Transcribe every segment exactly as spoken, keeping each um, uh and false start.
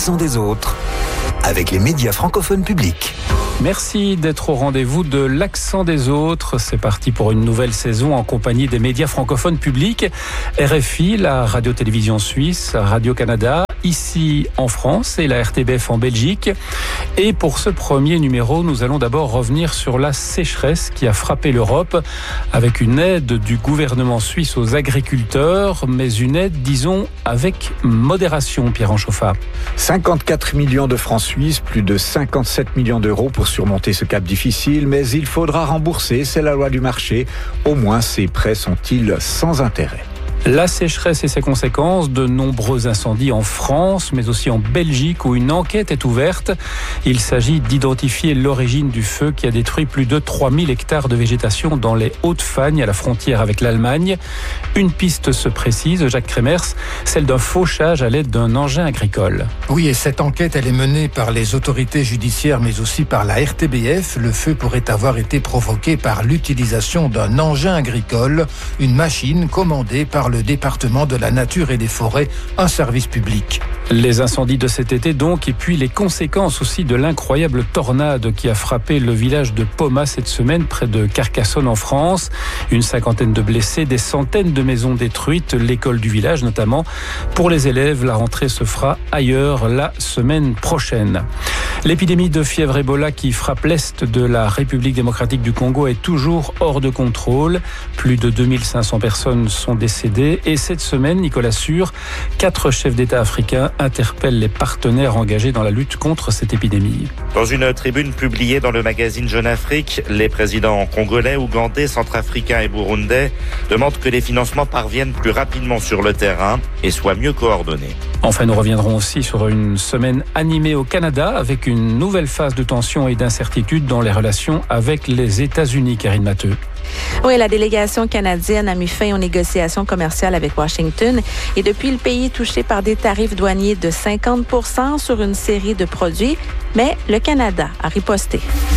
l'accent des autres avec les médias francophones publics. Merci d'être au rendez-vous de l'accent des autres. C'est parti pour une nouvelle saison en compagnie des médias francophones publics. R F I, la radio-télévision suisse, Radio-Canada, ici en France et la R T B F en Belgique. Et pour ce premier numéro, nous allons d'abord revenir sur la sécheresse qui a frappé l'Europe avec une aide du gouvernement suisse aux agriculteurs, mais une aide, disons, avec modération, Pierre Anchoffa. cinquante-quatre millions de francs suisses, plus de cinquante-sept millions d'euros pour surmonter ce cap difficile, mais il faudra rembourser, c'est la loi du marché. Au moins, ces prêts sont-ils sans intérêt? La sécheresse et ses conséquences, de nombreux incendies en France, mais aussi en Belgique, où une enquête est ouverte. Il s'agit d'identifier l'origine du feu qui a détruit plus de trois mille hectares de végétation dans les Hauts-de-Fagne, à la frontière avec l'Allemagne. Une piste se précise, Jacques Kremers, celle d'un fauchage à l'aide d'un engin agricole. Oui, et cette enquête, elle est menée par les autorités judiciaires, mais aussi par la R T B F. Le feu pourrait avoir été provoqué par l'utilisation d'un engin agricole, une machine commandée par le département de la nature et des forêts, un service public. Les incendies de cet été donc, et puis les conséquences aussi de l'incroyable tornade qui a frappé le village de Poma cette semaine près de Carcassonne en France. Une cinquantaine de blessés, des centaines de maisons détruites, l'école du village notamment. Pour les élèves, la rentrée se fera ailleurs la semaine prochaine. L'épidémie de fièvre Ebola qui frappe l'est de la République démocratique du Congo est toujours hors de contrôle. Plus de deux mille cinq cents personnes sont décédées. Et cette semaine, Nicolas Sûr, quatre chefs d'État africains interpellent les partenaires engagés dans la lutte contre cette épidémie. Dans une tribune publiée dans le magazine Jeune Afrique, les présidents congolais, ougandais, centrafricains et burundais demandent que les financements parviennent plus rapidement sur le terrain et soient mieux coordonnés. Enfin, nous reviendrons aussi sur une semaine animée au Canada avec une nouvelle phase de tension et d'incertitude dans les relations avec les États-Unis, Karine Matteux. Oui, la délégation canadienne a mis fin aux négociations commerciales avec Washington et depuis, le pays est touché par des tarifs douaniers de cinquante pour cent sur une série de produits, mais le Canada a riposté.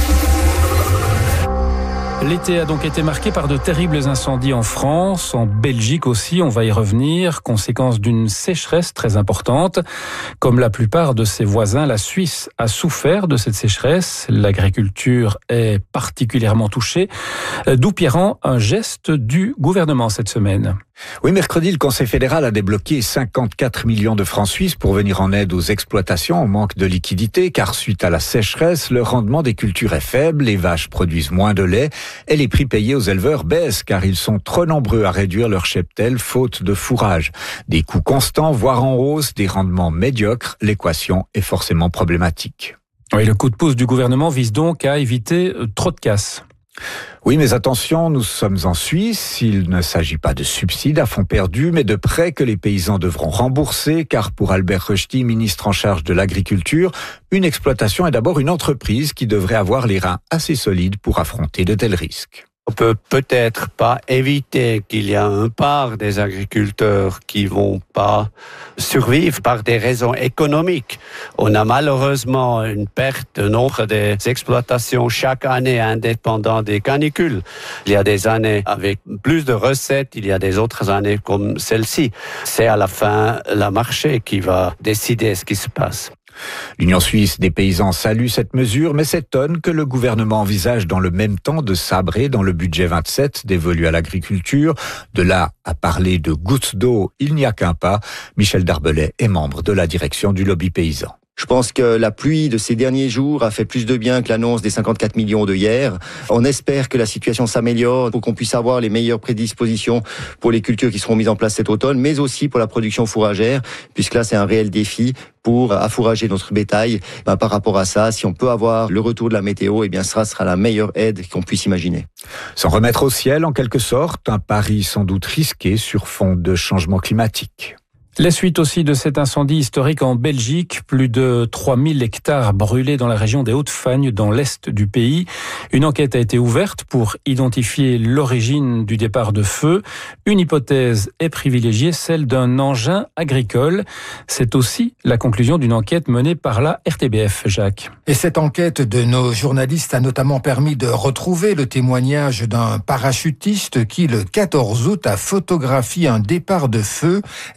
L'été a donc été marqué par de terribles incendies en France, en Belgique aussi, on va y revenir, conséquence d'une sécheresse très importante. Comme la plupart de ses voisins, la Suisse a souffert de cette sécheresse. L'agriculture est particulièrement touchée. D'où, Pierrand, un geste du gouvernement cette semaine. Oui, mercredi, le Conseil fédéral a débloqué cinquante-quatre millions de francs suisses pour venir en aide aux exploitations en manque de liquidité, car suite à la sécheresse, le rendement des cultures est faible, les vaches produisent moins de lait et les prix payés aux éleveurs baissent, car ils sont trop nombreux à réduire leur cheptel faute de fourrage. Des coûts constants, voire en hausse, des rendements médiocres, l'équation est forcément problématique. Oui, le coup de pouce du gouvernement vise donc à éviter trop de casse. Oui, mais attention, nous sommes en Suisse. Il ne s'agit pas de subsides à fonds perdus, mais de prêts que les paysans devront rembourser, car pour Albert Rösti, ministre en charge de l'agriculture, une exploitation est d'abord une entreprise qui devrait avoir les reins assez solides pour affronter de tels risques. On peut peut-être pas éviter qu'il y a une part des agriculteurs qui vont pas survivre par des raisons économiques. On a malheureusement une perte de nombre des exploitations chaque année indépendant des canicules. Il y a des années avec plus de recettes, il y a des autres années comme celle-ci. C'est à la fin le marché qui va décider ce qui se passe. L'Union suisse des paysans salue cette mesure, mais s'étonne que le gouvernement envisage dans le même temps de sabrer dans le budget vingt-sept dévolu à l'agriculture. De là à parler de gouttes d'eau, il n'y a qu'un pas. Michel Darbelay est membre de la direction du lobby paysan. Je pense que la pluie de ces derniers jours a fait plus de bien que l'annonce des cinquante-quatre millions de hier. On espère que la situation s'améliore pour qu'on puisse avoir les meilleures prédispositions pour les cultures qui seront mises en place cet automne, mais aussi pour la production fourragère, puisque là c'est un réel défi pour affourager notre bétail. Ben, par rapport à ça, si on peut avoir le retour de la météo, eh bien, ça sera la meilleure aide qu'on puisse imaginer. S'en remettre au ciel, en quelque sorte, un pari sans doute risqué sur fond de changement climatique. La suite aussi de cet incendie historique en Belgique, plus de trois mille hectares brûlés dans la région des Hauts-de-Fagne, dans l'est du pays. Une enquête a été ouverte pour identifier l'origine du départ de feu. Une hypothèse est privilégiée, celle d'un engin agricole. C'est aussi la conclusion d'une enquête menée par la R T B F, Jacques. Et cette enquête de nos journalistes a notamment permis de retrouver le témoignage d'un parachutiste qui, le quatorze août, a photographié un départ de feu des Clichy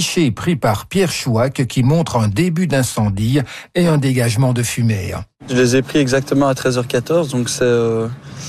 cliché pris par Pierre Chouac qui montre un début d'incendie et un dégagement de fumée. Je les ai pris exactement à treize heures quatorze, donc c'est euh,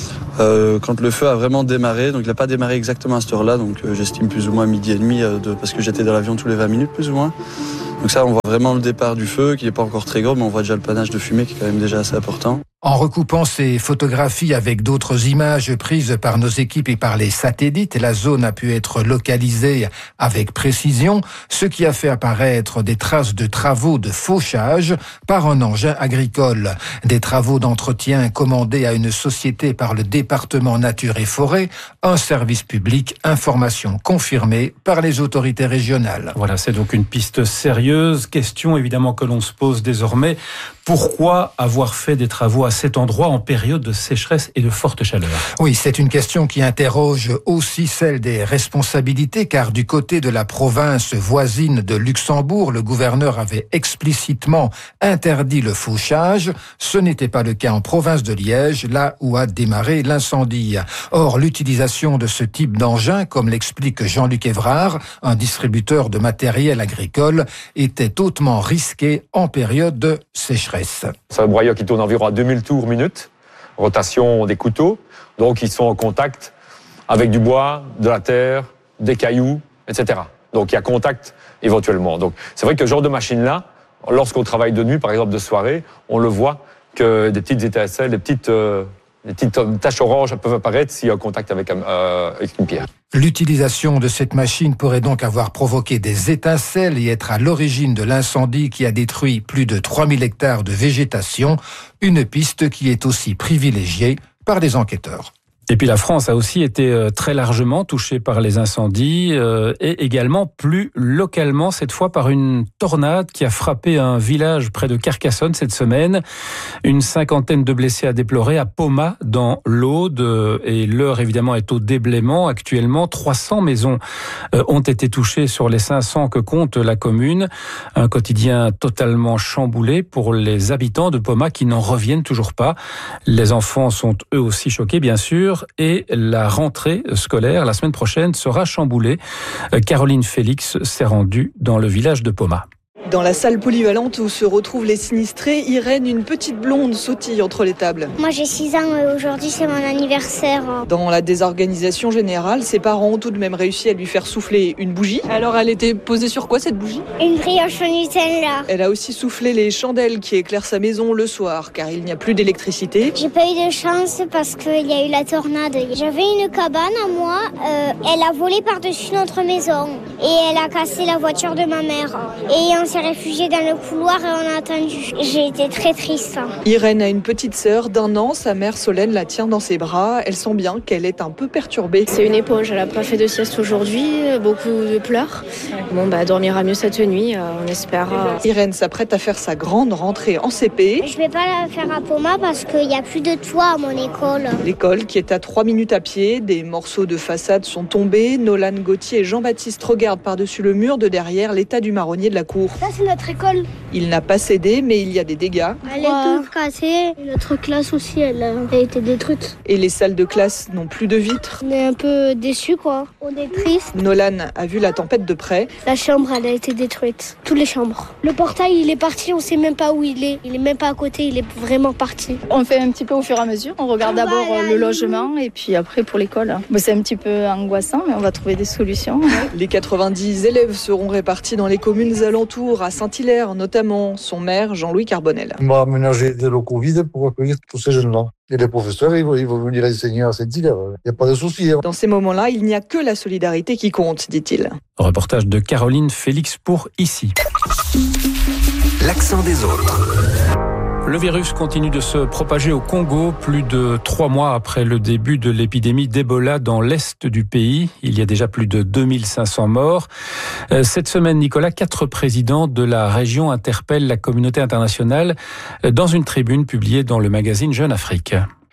euh, quand le feu a vraiment démarré. Donc il n'a pas démarré exactement à cette heure-là, donc euh, j'estime plus ou moins midi et demi, euh, de, parce que j'étais dans l'avion tous les vingt minutes plus ou moins. Donc ça, on voit vraiment le départ du feu, qui n'est pas encore très gros, mais on voit déjà le panache de fumée qui est quand même déjà assez important. En recoupant ces photographies avec d'autres images prises par nos équipes et par les satellites, la zone a pu être localisée avec précision, ce qui a fait apparaître des traces de travaux de fauchage par un engin agricole. Des travaux d'entretien commandés à une société par le département Nature et Forêt, un service public, information confirmée par les autorités régionales. Voilà, c'est donc une piste sérieuse. Question évidemment que l'on se pose désormais. Pourquoi avoir fait des travaux à cet endroit en période de sécheresse et de forte chaleur? Oui, c'est une question qui interroge aussi celle des responsabilités, car du côté de la province voisine de Luxembourg, le gouverneur avait explicitement interdit le fauchage. Ce n'était pas le cas en province de Liège, là où a démarré l'incendie. Or, l'utilisation de ce type d'engin, comme l'explique Jean-Luc Évrard, un distributeur de matériel agricole, était hautement risquée en période de sécheresse. C'est un broyeur qui tourne environ à deux mille tours minute, rotation des couteaux, donc ils sont en contact avec du bois, de la terre, des cailloux, et cetera. Donc il y a contact éventuellement. Donc c'est vrai que ce genre de machine-là, lorsqu'on travaille de nuit, par exemple de soirée, on le voit que des petites étincelles, des petites, euh, des petites taches oranges peuvent apparaître s'il y a un contact avec, euh, avec une pierre. L'utilisation de cette machine pourrait donc avoir provoqué des étincelles et être à l'origine de l'incendie qui a détruit plus de trois mille hectares de végétation, une piste qui est aussi privilégiée par les enquêteurs. Et puis la France a aussi été très largement touchée par les incendies euh, et également plus localement, cette fois par une tornade qui a frappé un village près de Carcassonne cette semaine. Une cinquantaine de blessés à déplorer à Pomat dans l'Aude et l'heure évidemment est au déblaiement. Actuellement, trois cents maisons euh, ont été touchées sur les cinq cents que compte la commune. Un quotidien totalement chamboulé pour les habitants de Pomat qui n'en reviennent toujours pas. Les enfants sont eux aussi choqués bien sûr. Et la rentrée scolaire, la semaine prochaine, sera chamboulée. Caroline Félix s'est rendue dans le village de Pomat. Dans la salle polyvalente où se retrouvent les sinistrés, Irène, une petite blonde, sautille entre les tables. Moi j'ai six ans et aujourd'hui c'est mon anniversaire. Dans la désorganisation générale, ses parents ont tout de même réussi à lui faire souffler une bougie. Alors elle était posée sur quoi cette bougie? Une brioche au Nutella. Elle a aussi soufflé les chandelles qui éclairent sa maison le soir car il n'y a plus d'électricité. J'ai pas eu de chance parce qu'il y a eu la tornade. J'avais une cabane à moi, euh, elle a volé par-dessus notre maison et elle a cassé la voiture de ma mère. Et on s'est réfugié dans le couloir et on a attendu. J'ai été très triste. Irène a une petite sœur d'un an. Sa mère Solène la tient dans ses bras. Elle sent bien qu'elle est un peu perturbée. C'est une éponge. Elle n'a pas fait de sieste aujourd'hui. Beaucoup de pleurs. Bon, bah, elle dormira mieux cette nuit. On espère. Irène s'apprête à faire sa grande rentrée en C P. Je vais pas la faire à Pomat parce qu'il n'y a plus de toit à mon école. L'école qui est à trois minutes à pied. Des morceaux de façade sont tombés. Nolan Gauthier et Jean-Baptiste regardent par-dessus le mur de derrière l'état du marronnier de la cour. Ça, c'est notre école. Il n'a pas cédé, mais il y a des dégâts. Elle est toute cassée. Notre classe aussi, elle a été détruite. Et les salles de classe n'ont plus de vitres. On est un peu déçus, quoi. On est triste. Nolan a vu la tempête de près. La chambre, elle a été détruite. Toutes les chambres. Le portail, il est parti. On sait même pas où il est. Il est même pas à côté. Il est vraiment parti. On fait un petit peu au fur et à mesure. On regarde d'abord le logement et puis après pour l'école. Bon, c'est un petit peu angoissant, mais on va trouver des solutions. Les quatre-vingt-dix élèves seront répartis dans les communes alentours, à Saint-Hilaire notamment. Son maire, Jean-Louis Carbonel. On va aménager des locaux vides pour accueillir tous ces jeunes-là. Et les professeurs, ils vont, ils vont venir enseigner à Saint-Hilaire. Il n'y a pas de souci. Hein. Dans ces moments-là, il n'y a que la solidarité qui compte, dit-il. Reportage de Caroline Félix pour Ici. L'accent des autres. Le virus continue de se propager au Congo, plus de trois mois après le début de l'épidémie d'Ebola dans l'est du pays. Il y a déjà plus de deux mille cinq cents morts. Cette semaine, Nicolas, quatre présidents de la région interpellent la communauté internationale dans une tribune publiée dans le magazine Jeune Afrique.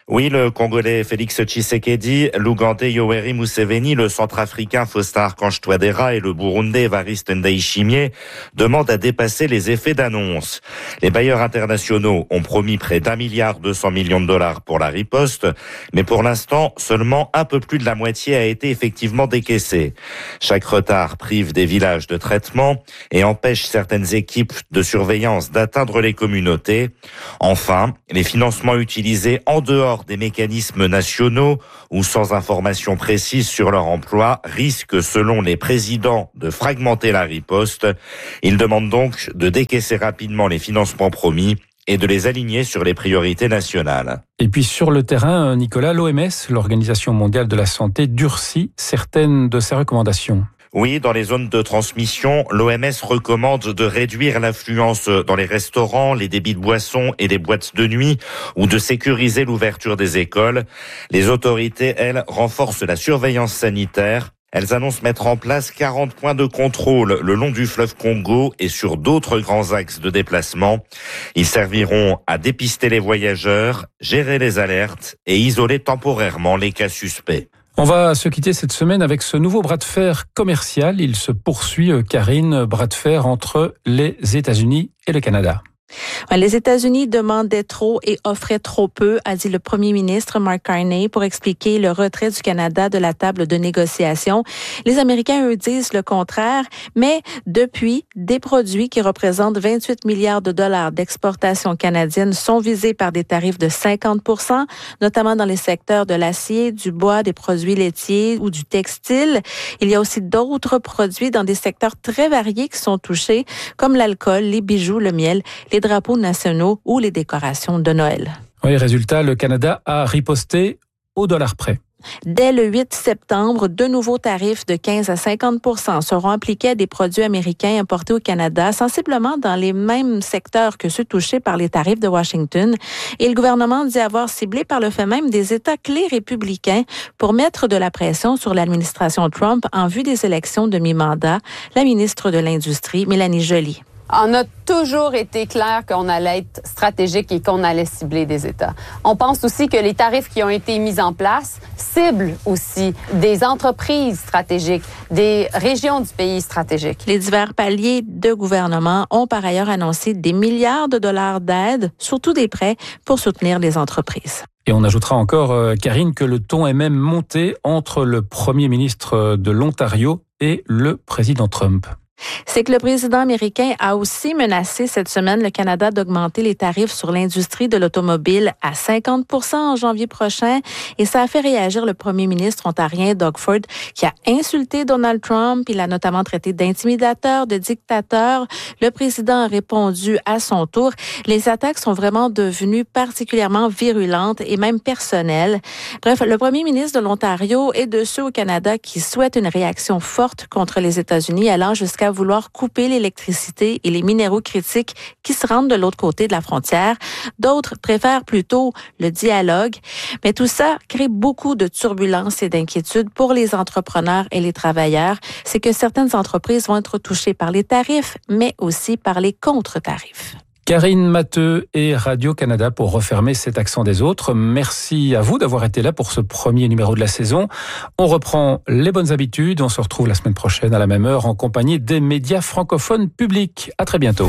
Oui, le Congolais Félix Tshisekedi, l'Ougandais Yoweri Museveni, le Centrafricain Faustin Archange Touadéra et le Burundais Evariste Ndayishimiye demandent à dépasser les effets d'annonce. Les bailleurs internationaux ont promis près d'un milliard deux cents millions de dollars pour la riposte, mais pour l'instant, seulement un peu plus de la moitié a été effectivement décaissée. Chaque retard prive des villages de traitement et empêche certaines équipes de surveillance d'atteindre les communautés. Enfin, les financements utilisés en dehors des mécanismes nationaux ou sans information précise sur leur emploi risquent, selon les présidents, de fragmenter la riposte. Ils demandent donc de décaisser rapidement les financements promis et de les aligner sur les priorités nationales. Et puis sur le terrain, Nicolas, l'O M S, l'Organisation mondiale de la santé, durcit certaines de ses recommandations. Oui, dans les zones de transmission, l'O M S recommande de réduire l'affluence dans les restaurants, les débits de boissons et les boîtes de nuit ou de sécuriser l'ouverture des écoles. Les autorités, elles, renforcent la surveillance sanitaire. Elles annoncent mettre en place quarante points de contrôle le long du fleuve Congo et sur d'autres grands axes de déplacement. Ils serviront à dépister les voyageurs, gérer les alertes et isoler temporairement les cas suspects. On va se quitter cette semaine avec ce nouveau bras de fer commercial. Il se poursuit, Karine, bras de fer entre les États-Unis et le Canada. Les États-Unis demandaient trop et offraient trop peu, a dit le premier ministre Mark Carney pour expliquer le retrait du Canada de la table de négociation. Les Américains, eux, disent le contraire, mais depuis, des produits qui représentent vingt-huit milliards de dollars d'exportation canadienne sont visés par des tarifs de cinquante pour cent, notamment dans les secteurs de l'acier, du bois, des produits laitiers ou du textile. Il y a aussi d'autres produits dans des secteurs très variés qui sont touchés, comme l'alcool, les bijoux, le miel, les drapeaux nationaux ou les décorations de Noël. Oui, résultat, le Canada a riposté au dollar près. Dès le huit septembre, de nouveaux tarifs de quinze à cinquante pour cent seront appliqués à des produits américains importés au Canada, sensiblement dans les mêmes secteurs que ceux touchés par les tarifs de Washington. Et le gouvernement dit avoir ciblé par le fait même des États clés républicains pour mettre de la pression sur l'administration Trump en vue des élections de mi-mandat. La ministre de l'Industrie, Mélanie Joly. On a toujours été clair qu'on allait être stratégique et qu'on allait cibler des États. On pense aussi que les tarifs qui ont été mis en place ciblent aussi des entreprises stratégiques, des régions du pays stratégiques. Les divers paliers de gouvernement ont par ailleurs annoncé des milliards de dollars d'aide, surtout des prêts, pour soutenir les entreprises. Et on ajoutera encore, euh, Karine, que le ton est même monté entre le premier ministre de l'Ontario et le président Trump. C'est que le président américain a aussi menacé cette semaine le Canada d'augmenter les tarifs sur l'industrie de l'automobile à cinquante pour cent en janvier prochain. Et ça a fait réagir le premier ministre ontarien Doug Ford, qui a insulté Donald Trump. Il a notamment traité d'intimidateur, de dictateur. Le président a répondu à son tour. Les attaques sont vraiment devenues particulièrement virulentes et même personnelles. Bref, le premier ministre de l'Ontario est de ceux au Canada qui souhaitent une réaction forte contre les États-Unis, allant jusqu'à vouloir couper l'électricité et les minéraux critiques qui se rendent de l'autre côté de la frontière. D'autres préfèrent plutôt le dialogue. Mais tout ça crée beaucoup de turbulences et d'inquiétudes pour les entrepreneurs et les travailleurs. C'est que certaines entreprises vont être touchées par les tarifs, mais aussi par les contre-tarifs. Karine Matteux et Radio-Canada pour refermer cet accent des autres. Merci à vous d'avoir été là pour ce premier numéro de la saison. On reprend les bonnes habitudes. On se retrouve la semaine prochaine à la même heure en compagnie des médias francophones publics. À très bientôt.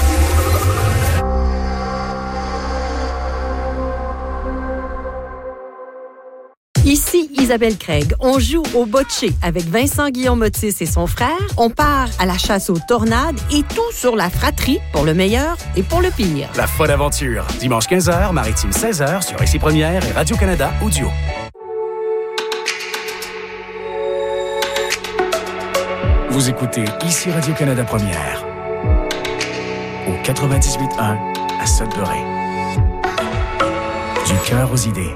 Ici Isabelle Craig. On joue au bocce avec Vincent Guillaume-Motis et son frère. On part à la chasse aux tornades et tout sur la fratrie pour le meilleur et pour le pire. La folle aventure. Dimanche quinze heures, Maritime seize heures sur Ici Première et Radio-Canada Audio. Vous écoutez Ici Radio-Canada Première au quatre-vingt-dix-huit un à Sudbury. Du cœur aux idées.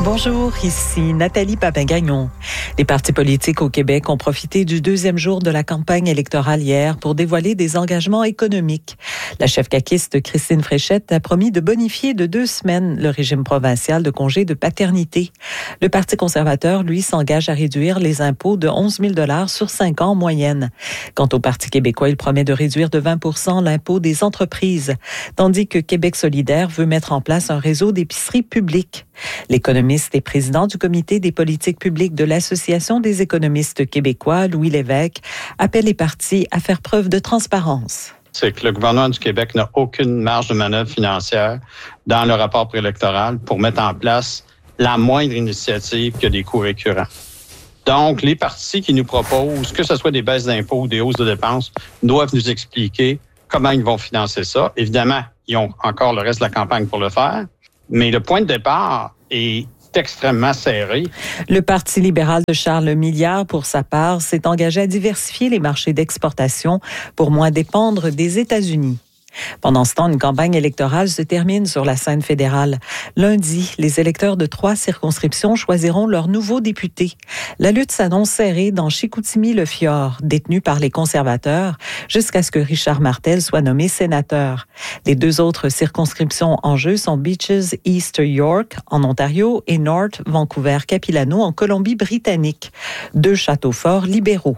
Bonjour, ici Nathalie Papin-Gagnon. Les partis politiques au Québec ont profité du deuxième jour de la campagne électorale hier pour dévoiler des engagements économiques. La chef caquiste Christine Fréchette a promis de bonifier de deux semaines le régime provincial de congé de paternité. Le Parti conservateur, lui, s'engage à réduire les impôts de onze mille dollars sur cinq ans en moyenne. Quant au Parti québécois, il promet de réduire de vingt pour cent l'impôt des entreprises, tandis que Québec solidaire veut mettre en place un réseau d'épiceries publiques. L'économiste et président du comité des politiques publiques de l'Association des économistes québécois, Louis Lévesque, appelle les partis à faire preuve de transparence. C'est que le gouvernement du Québec n'a aucune marge de manœuvre financière dans le rapport préélectoral pour mettre en place la moindre initiative qui a des coûts récurrents. Donc, les partis qui nous proposent, que ce soit des baisses d'impôts ou des hausses de dépenses, doivent nous expliquer comment ils vont financer ça. Évidemment, ils ont encore le reste de la campagne pour le faire, mais le point de départ est extrêmement serré. Le Parti libéral de Charles Milliard, pour sa part, s'est engagé à diversifier les marchés d'exportation pour moins dépendre des États-Unis. Pendant ce temps, une campagne électorale se termine sur la scène fédérale. Lundi, les électeurs de trois circonscriptions choisiront leurs nouveaux députés. La lutte s'annonce serrée dans Chicoutimi-le-Fjord, détenu par les conservateurs, jusqu'à ce que Richard Martel soit nommé sénateur. Les deux autres circonscriptions en jeu sont Beaches East York en Ontario et North Vancouver-Capilano en Colombie-Britannique. Deux châteaux forts libéraux.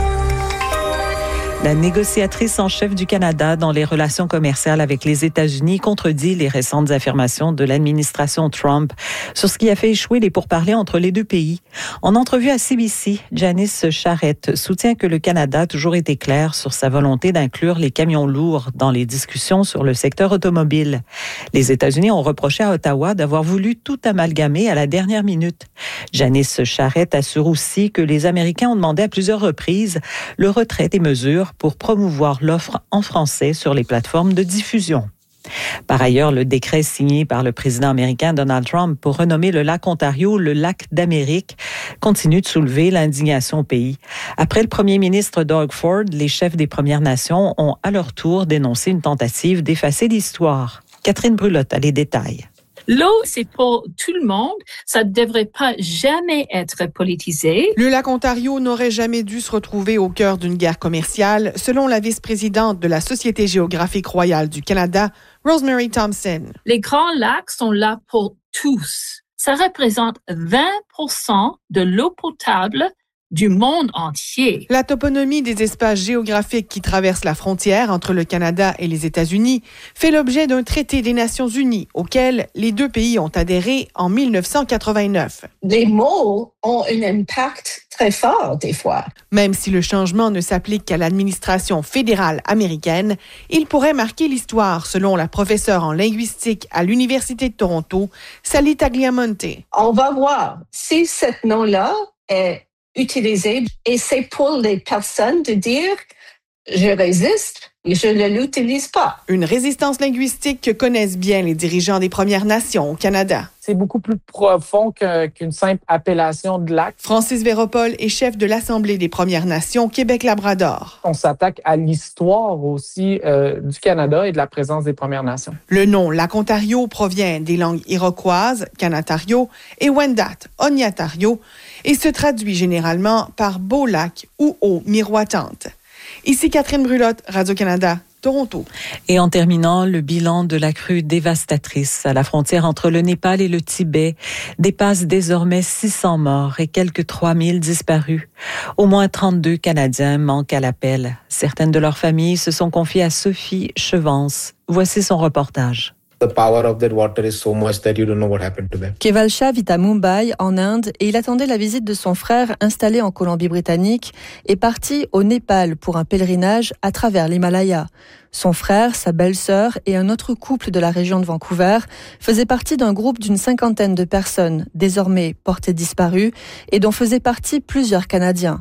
La négociatrice en chef du Canada dans les relations commerciales avec les États-Unis contredit les récentes affirmations de l'administration Trump sur ce qui a fait échouer les pourparlers entre les deux pays. En entrevue à C B C, Janice Charette soutient que le Canada a toujours été clair sur sa volonté d'inclure les camions lourds dans les discussions sur le secteur automobile. Les États-Unis ont reproché à Ottawa d'avoir voulu tout amalgamer à la dernière minute. Janice Charette assure aussi que les Américains ont demandé à plusieurs reprises le retrait des mesures pour promouvoir l'offre en français sur les plateformes de diffusion. Par ailleurs, le décret signé par le président américain Donald Trump pour renommer le lac Ontario le lac d'Amérique continue de soulever l'indignation au pays. Après le premier ministre Doug Ford, les chefs des Premières Nations ont à leur tour dénoncé une tentative d'effacer l'histoire. Catherine Brulotte a les détails. L'eau, c'est pour tout le monde. Ça ne devrait pas jamais être politisé. Le lac Ontario n'aurait jamais dû se retrouver au cœur d'une guerre commerciale, selon la vice-présidente de la Société géographique royale du Canada, Rosemary Thompson. Les grands lacs sont là pour tous. Ça représente vingt pour cent de l'eau potable du monde entier. La toponymie des espaces géographiques qui traversent la frontière entre le Canada et les États-Unis fait l'objet d'un traité des Nations unies auquel les deux pays ont adhéré en dix-neuf cent quatre-vingt-neuf. Les mots ont un impact très fort des fois. Même si le changement ne s'applique qu'à l'administration fédérale américaine, il pourrait marquer l'histoire, selon la professeure en linguistique à l'Université de Toronto, Sally Tagliamonte. On va voir si ce nom-là est utilisé et c'est pour les personnes de dire je résiste, je ne l'utilise pas. Une résistance linguistique que connaissent bien les dirigeants des Premières Nations au Canada. C'est beaucoup plus profond que, qu'une simple appellation de lac. Francis Véropol est chef de l'Assemblée des Premières Nations Québec-Labrador. On s'attaque à l'histoire aussi euh, du Canada et de la présence des Premières Nations. Le nom lac Ontario provient des langues iroquoises, Kanatario, et Wendat, Onyatario, et se traduit généralement par beau lac ou eau miroitante. Ici Catherine Brulotte, Radio-Canada, Toronto. Et en terminant, le bilan de la crue dévastatrice à la frontière entre le Népal et le Tibet dépasse désormais six cents morts et quelques trois mille disparus. Au moins trente-deux Canadiens manquent à l'appel. Certaines de leurs familles se sont confiées à Sophie Chevance. Voici son reportage. The power of that water is so much that you don't know what happened to them. Keval Shah vit à Mumbai, en Inde, et il attendait la visite de son frère installé en Colombie-Britannique et parti au Népal pour un pèlerinage à travers l'Himalaya. Son frère, sa belle-sœur et un autre couple de la région de Vancouver faisaient partie d'un groupe d'une cinquantaine de personnes, désormais portées disparues, et dont faisaient partie plusieurs Canadiens.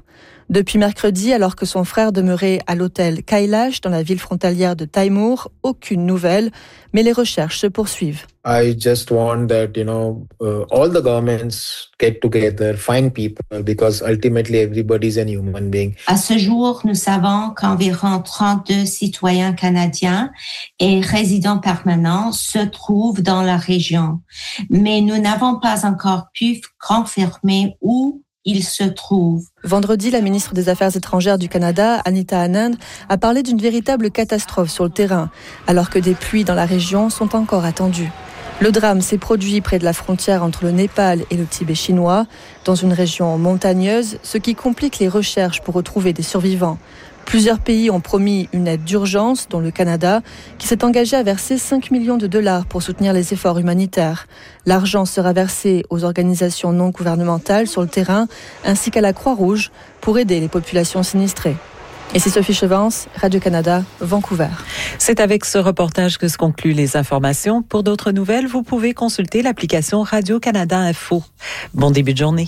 Depuis mercredi, alors que son frère demeurait à l'hôtel Kailash dans la ville frontalière de Taimur, aucune nouvelle, mais les recherches se poursuivent. I just want that, you know, uh, all the governments get together, find people, because ultimately everybody is a human being. À ce jour, nous savons qu'environ trente-deux citoyens canadiens et résidents permanents se trouvent dans la région, mais nous n'avons pas encore pu confirmer où ils se trouvent. Vendredi, la ministre des Affaires étrangères du Canada, Anita Anand, a parlé d'une véritable catastrophe sur le terrain, alors que des pluies dans la région sont encore attendues. Le drame s'est produit près de la frontière entre le Népal et le Tibet chinois, dans une région montagneuse, ce qui complique les recherches pour retrouver des survivants. Plusieurs pays ont promis une aide d'urgence, dont le Canada, qui s'est engagé à verser cinq millions de dollars pour soutenir les efforts humanitaires. L'argent sera versé aux organisations non gouvernementales sur le terrain, ainsi qu'à la Croix-Rouge, pour aider les populations sinistrées. Et c'est Sophie Chevance, Radio-Canada, Vancouver. C'est avec ce reportage que se concluent les informations. Pour d'autres nouvelles, vous pouvez consulter l'application Radio-Canada Info. Bon début de journée.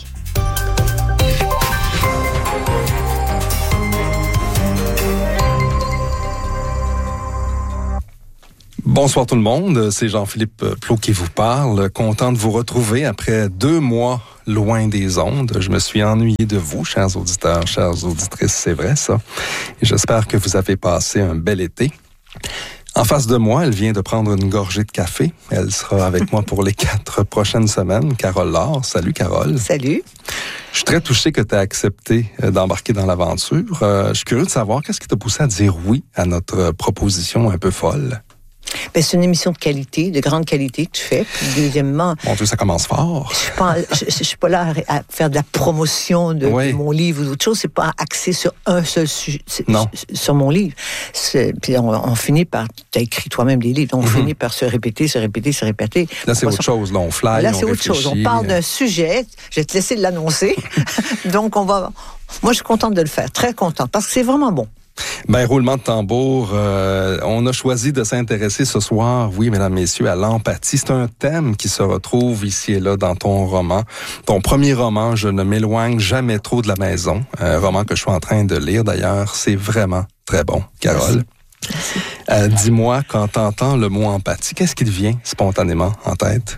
Bonsoir tout le monde, c'est Jean-Philippe Plot qui vous parle. Content de vous retrouver après deux mois loin des ondes. Je me suis ennuyé de vous, chers auditeurs, chères auditrices, c'est vrai ça. Et j'espère que vous avez passé un bel été. En face de moi, elle vient de prendre une gorgée de café. Elle sera avec moi pour les quatre prochaines semaines. Carole Laure. Salut Carole. Salut. Je suis très touché que tu aies accepté d'embarquer dans l'aventure. Euh, je suis curieux de savoir qu'est-ce qui t'a poussé à dire oui à notre proposition un peu folle. Ben, c'est une émission de qualité, de grande qualité que tu fais. Puis, deuxièmement... Mon Dieu, ça commence fort. Je suis pas, je, je suis pas là à, à faire de la promotion de, oui. de mon livre ou d'autres choses. C'est pas axé sur un seul sujet, non. sur mon livre. C'est, puis on, on finit par... Tu as écrit toi-même des livres. On mm-hmm. finit par se répéter, se répéter, se répéter. Là, c'est on autre chose. Là, on fly, Là, on c'est autre chose. On parle d'un sujet. Je vais te laisser l'annoncer. Donc, on va... Moi, je suis contente de le faire. Très contente. Parce que c'est vraiment bon. Ben, roulement de tambour, euh, on a choisi de s'intéresser ce soir, oui, mesdames, messieurs, à l'empathie. C'est un thème qui se retrouve ici et là dans ton roman. Ton premier roman, Je ne m'éloigne jamais trop de la maison, un roman que je suis en train de lire d'ailleurs. C'est vraiment très bon, Carole. Merci. Euh, dis-moi, quand t'entends le mot empathie, qu'est-ce qui te vient spontanément en tête?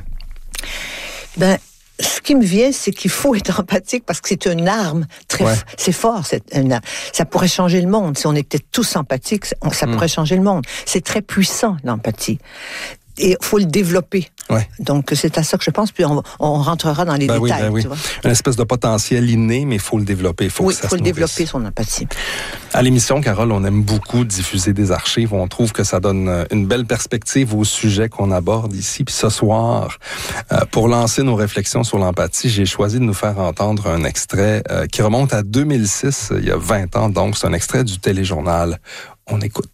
Ben... Ce qui me vient, c'est qu'il faut être empathique parce que c'est une arme très, ouais. c'est fort. C'est une arme. Ça pourrait changer le monde si on était tous empathiques. Ça pourrait mmh. changer le monde. C'est très puissant l'empathie. Et il faut le développer. Ouais. Donc, c'est à ça que je pense, puis on, on rentrera dans les ben détails. Oui, ben oui. Tu vois? Une espèce de potentiel inné, mais il faut le développer. Faut oui, il faut le développer, son empathie. À l'émission, Carole, on aime beaucoup diffuser des archives. On trouve que ça donne une belle perspective au sujet qu'on aborde ici. Puis ce soir, euh, pour lancer nos réflexions sur l'empathie, j'ai choisi de nous faire entendre un extrait euh, qui remonte à deux mille six, il y a vingt ans. Donc, c'est un extrait du téléjournal. On écoute.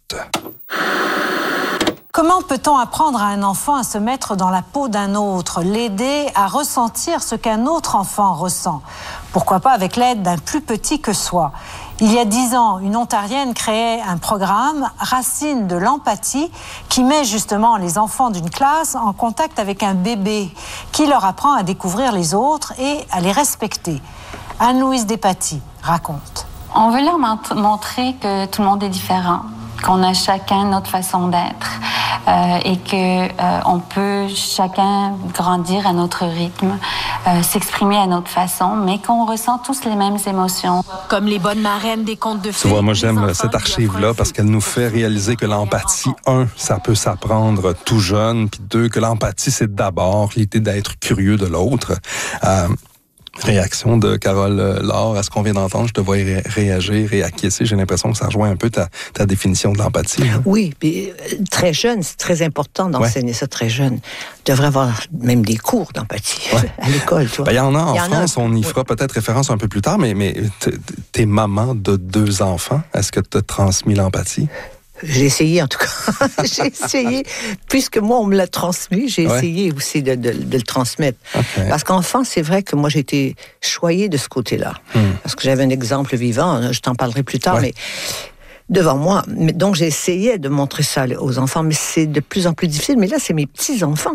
Comment peut-on apprendre à un enfant à se mettre dans la peau d'un autre, l'aider à ressentir ce qu'un autre enfant ressent? Pourquoi pas avec l'aide d'un plus petit que soi? Il y a dix ans, une Ontarienne créait un programme, Racines de l'empathie, qui met justement les enfants d'une classe en contact avec un bébé, qui leur apprend à découvrir les autres et à les respecter. Anne-Louise Despatie raconte. On veut leur montrer que tout le monde est différent, qu'on a chacun notre façon d'être euh, et que euh, on peut chacun grandir à notre rythme, euh, s'exprimer à notre façon, mais qu'on ressent tous les mêmes émotions. Comme les bonnes marraines des contes de fées. Tu vois, moi j'aime cette archive-là parce qu'elle nous fait réaliser que l'empathie, un, ça peut s'apprendre tout jeune, puis deux, que l'empathie, c'est d'abord l'idée d'être curieux de l'autre. Euh, Réaction de Carole Laure à ce qu'on vient d'entendre. Je te vois ré- réagir et acquiescer. J'ai l'impression que ça rejoint un peu ta, ta définition de l'empathie. Hein? Oui, puis très jeune, c'est très important d'enseigner ouais. ça très jeune. Tu devrais avoir même des cours d'empathie ouais. à l'école. Tu vois. Ben, il y en a en France, a... on y fera oui. peut-être référence un peu plus tard, mais, mais t'es maman de deux enfants. Est-ce que tu as transmis l'empathie? J'ai essayé, en tout cas. j'ai essayé. Puisque moi, on me l'a transmis, j'ai ouais. essayé aussi de, de, de le transmettre. Okay. Parce qu'enfant, c'est vrai que moi, j'ai été choyée de ce côté-là. Hmm. Parce que j'avais un exemple vivant, je t'en parlerai plus tard, ouais. mais devant moi. Donc, j'ai essayé de montrer ça aux enfants, mais c'est de plus en plus difficile. Mais là, c'est mes petits-enfants.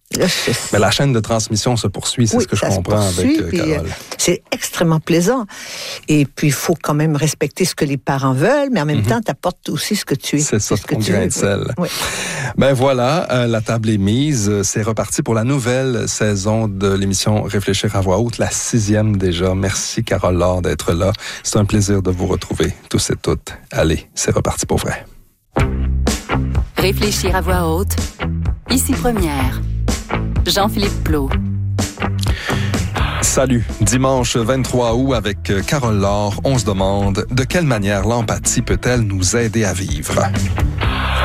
Là, je... Mais la chaîne de transmission se poursuit, c'est oui, ce que je ça comprends se poursuit, avec puis, Carole. C'est extrêmement plaisant. Et puis, il faut quand même respecter ce que les parents veulent, mais en même mm-hmm. temps, tu apportes aussi ce que tu es. C'est ça, ce que ton tu grain veux. de sel. Oui. Ben voilà, euh, la table est mise. C'est reparti pour la nouvelle saison de l'émission Réfléchir à voix haute, la sixième déjà. Merci, Carole Laure, d'être là. C'est un plaisir de vous retrouver, tous et toutes. Allez, c'est reparti pour vrai. Réfléchir à voix haute, ici première. Jean-Philippe Plot. Salut. Dimanche vingt-trois août avec Carole Laure, on se demande de quelle manière l'empathie peut-elle nous aider à vivre?